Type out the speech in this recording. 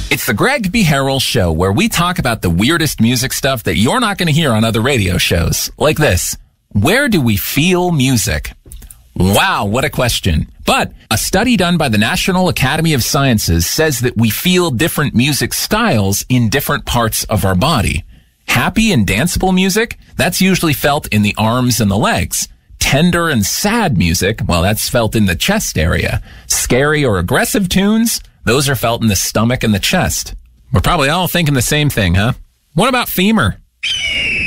It's the Greg B. Harrell Show, where we talk about the weirdest music stuff that you're not going to hear on other radio shows. Like this. Where do we feel music? Wow, what a question. But a study done by the National Academy of Sciences says that we feel different music styles in different parts of our body. Happy and danceable music, that's usually felt in the arms and the legs. Tender and sad music, well, that's felt in the chest area. Scary or aggressive tunes, those are felt in the stomach and the chest. We're probably all thinking the same thing, huh? What about femur?